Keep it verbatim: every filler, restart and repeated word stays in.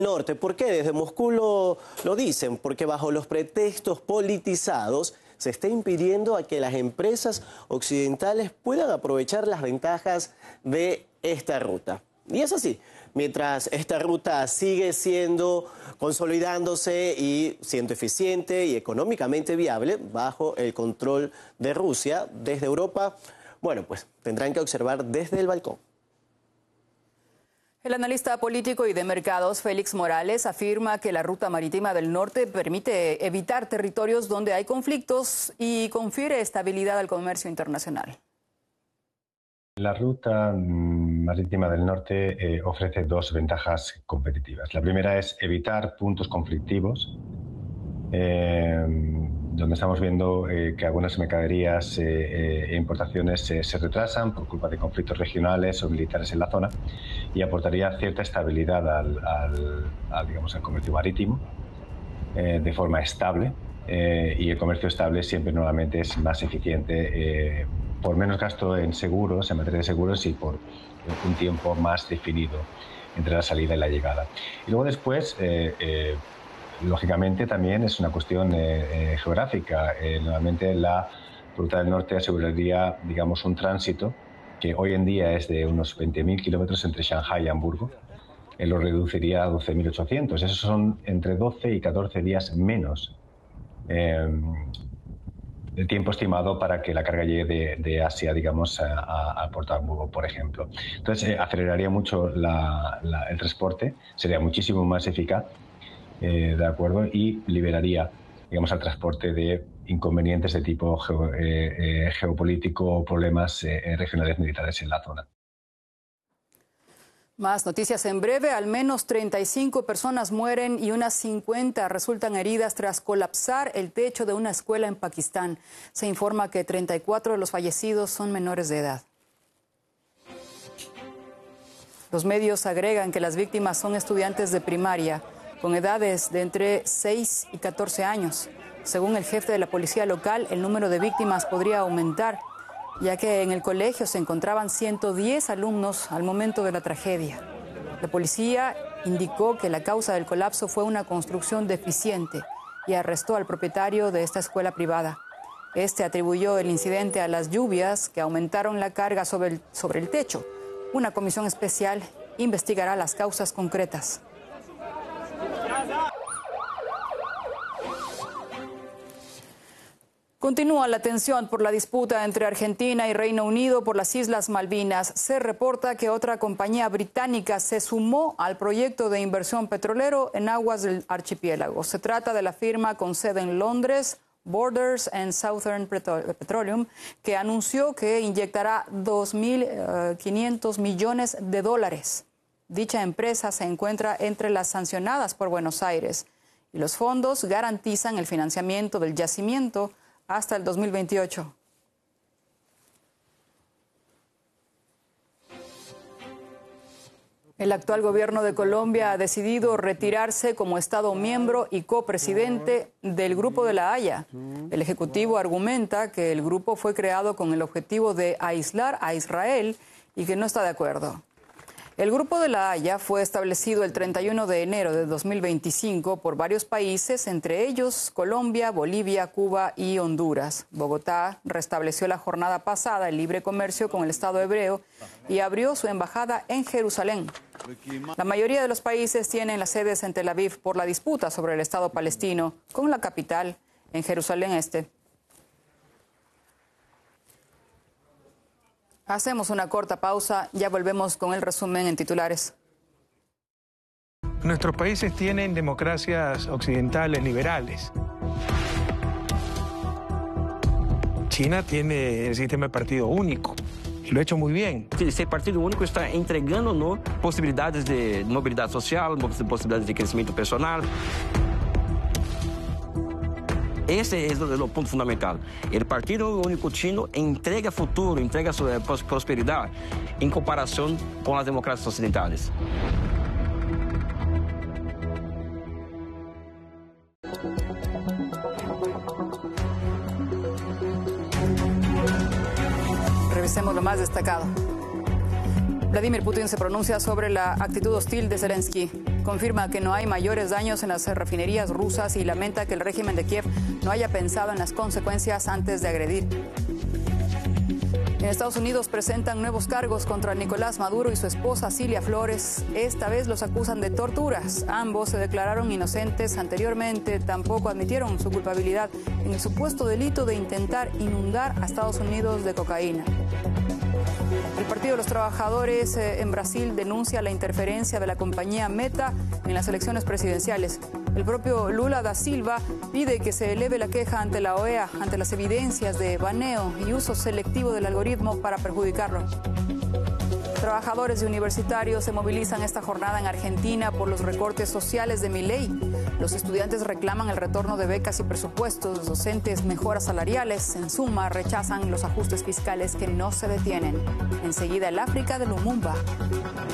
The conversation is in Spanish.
Norte. ¿Por qué? Desde Moscú lo, lo dicen, porque bajo los pretextos politizados se está impidiendo a que las empresas occidentales puedan aprovechar las ventajas de esta ruta. Y es así, mientras esta ruta sigue siendo, consolidándose y siendo eficiente y económicamente viable bajo el control de Rusia, desde Europa, bueno, pues tendrán que observar desde el balcón. El analista político y de mercados Félix Morales afirma que la ruta marítima del norte permite evitar territorios donde hay conflictos y confiere estabilidad al comercio internacional. La ruta marítima del norte eh, ofrece dos ventajas competitivas. La primera es evitar puntos conflictivos, eh, donde estamos viendo eh, que algunas mercaderías e eh, eh, importaciones eh, se retrasan por culpa de conflictos regionales o militares en la zona, y aportaría cierta estabilidad al, al, al, digamos, al comercio marítimo eh, de forma estable, eh, y el comercio estable siempre normalmente es más eficiente, eh, por menos gasto en seguros, en materia de seguros, y por un tiempo más definido entre la salida y la llegada. Y luego después, eh, eh, lógicamente también es una cuestión eh, eh, geográfica. Eh, normalmente la ruta del norte aseguraría, digamos, un tránsito que hoy en día es de unos veinte mil kilómetros entre Shanghái y Hamburgo. Eh, lo reduciría a doce mil ochocientos. Esos son entre doce y catorce días menos eh, el tiempo estimado para que la carga llegue de, de Asia, digamos, a, a, a Puerto Hamburgo, por ejemplo. Entonces, eh, aceleraría mucho la, la, el transporte, sería muchísimo más eficaz, eh, ¿de acuerdo? Y liberaría, digamos, al transporte de inconvenientes de tipo geo, eh, eh, geopolítico o problemas eh, regionales militares en la zona. Más noticias en breve. Al menos treinta y cinco personas mueren y unas cincuenta resultan heridas tras colapsar el techo de una escuela en Pakistán. Se informa que treinta y cuatro de los fallecidos son menores de edad. Los medios agregan que las víctimas son estudiantes de primaria, con edades de entre seis y catorce años. Según el jefe de la policía local, el número de víctimas podría aumentar, ya que en el colegio se encontraban ciento diez alumnos al momento de la tragedia. La policía indicó que la causa del colapso fue una construcción deficiente y arrestó al propietario de esta escuela privada. Este atribuyó el incidente a las lluvias que aumentaron la carga sobre el, sobre el techo. Una comisión especial investigará las causas concretas. Continúa la tensión por la disputa entre Argentina y Reino Unido por las Islas Malvinas. Se reporta que otra compañía británica se sumó al proyecto de inversión petrolero en aguas del archipiélago. Se trata de la firma con sede en Londres, Borders and Southern Petroleum, que anunció que inyectará dos mil quinientos millones de dólares. Dicha empresa se encuentra entre las sancionadas por Buenos Aires y los fondos garantizan el financiamiento del yacimiento hasta el dos mil veintiocho. El actual gobierno de Colombia ha decidido retirarse como Estado miembro y copresidente del Grupo de la Haya. El Ejecutivo argumenta que el grupo fue creado con el objetivo de aislar a Israel y que no está de acuerdo. El Grupo de la Haya fue establecido el treinta y uno de enero de dos mil veinticinco por varios países, entre ellos Colombia, Bolivia, Cuba y Honduras. Bogotá restableció la jornada pasada el libre comercio con el Estado hebreo y abrió su embajada en Jerusalén. La mayoría de los países tienen las sedes en Tel Aviv por la disputa sobre el Estado palestino, con la capital en Jerusalén Este. Hacemos una corta pausa, ya volvemos con el resumen en titulares. Nuestros países tienen democracias occidentales liberales. China tiene el sistema de partido único y lo ha hecho muy bien. Esse partido único está entregando-nos possibilidades de mobilidade social, possibilidades de crescimento personal. Esse é o ponto fundamental. O Partido Único Chino entrega futuro, entrega sua prosperidade em comparação com as democracias ocidentais. Revisemos lo más destacado. Vladimir Putin se pronuncia sobre la actitud hostil de Zelensky. confirma que no hay mayores daños en las refinerías rusas y lamenta que el régimen de Kiev no haya pensado en las consecuencias antes de agredir. En Estados Unidos presentan nuevos cargos contra Nicolás Maduro y su esposa Cilia Flores. Esta vez los acusan de torturas. Ambos se declararon inocentes anteriormente. Tampoco admitieron su culpabilidad en el supuesto delito de intentar inundar a Estados Unidos de cocaína. El Partido de los Trabajadores eh, en Brasil denuncia la interferencia de la compañía Meta en las elecciones presidenciales. El propio Lula da Silva pide que se eleve la queja ante la O E A ante las evidencias de baneo y uso selectivo del algoritmo para perjudicarlo. Trabajadores y universitarios se movilizan esta jornada en Argentina por los recortes sociales de Milei. Los estudiantes reclaman el retorno de becas y presupuestos, los docentes mejoras salariales. En suma, rechazan los ajustes fiscales que no se detienen. Enseguida, el África de Lumumba.